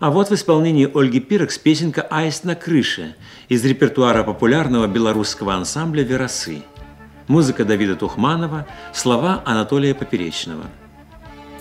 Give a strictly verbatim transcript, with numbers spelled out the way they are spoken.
А вот в исполнении Ольги Пирокс песенка «Аист на крыше» из репертуара популярного белорусского ансамбля «Верасы». Музыка Давида Тухманова, слова Анатолия Поперечного.